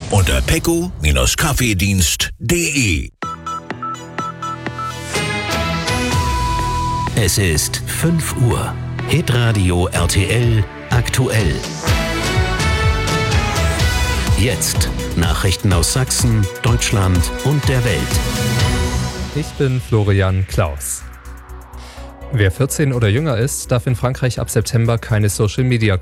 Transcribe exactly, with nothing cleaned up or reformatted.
unter pecco Kaffeedienst punkt de. Es ist fünf Uhr. Hitradio R T L aktuell. Jetzt Nachrichten aus Sachsen, Deutschland und der Welt. Ich bin Florian Klaus. Wer vierzehn oder jünger ist, darf in Frankreich ab September keine Social Media